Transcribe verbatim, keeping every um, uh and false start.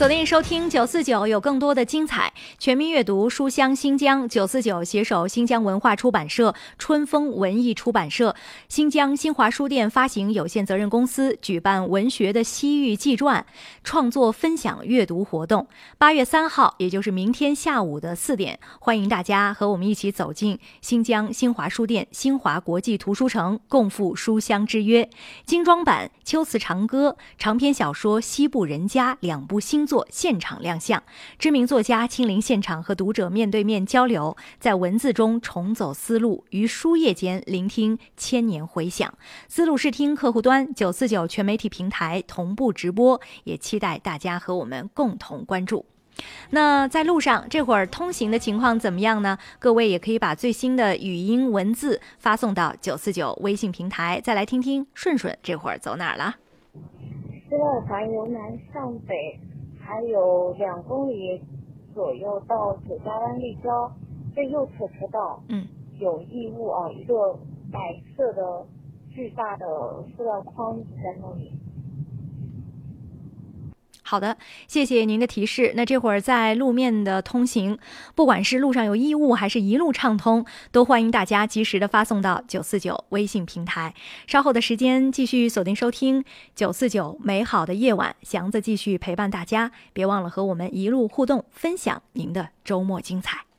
锁定收听九四九，有更多的精彩。全民阅读书香新疆，九四九携手新疆文化出版社、春风文艺出版社、新疆新华书店发行有限责任公司举办文学的西域纪传创作分享阅读活动。八月三号，也就是明天下午的四点，欢迎大家和我们一起走进新疆新华书店新华国际图书城，共赴书香之约。精装版《秋词长歌》、长篇小说《西部人家》两部新作现场亮相，知名作家亲临现场和读者面对面交流，在文字中重走思路，于书页间聆听千年回响。思路视听客户端九四九全媒体平台同步直播，也期待大家和我们共同关注。那在路上这会儿通行的情况怎么样呢？各位也可以把最新的语音文字发送到九四九微信平台。再来听听顺顺这会儿走哪儿了。 西二环由南向北还有两公里左右到九家湾立交，这右侧车道嗯有异物啊，一个白色的巨大的塑料筐在那里。 好的，谢谢您的提示。那这会儿在路面的通行，不管是路上有异物还是一路畅通，都欢迎大家及时的发送到九四九微信平台。稍后的时间继续锁定收听九四九美好的夜晚，祥子继续陪伴大家，别忘了和我们一路互动，分享您的周末精彩。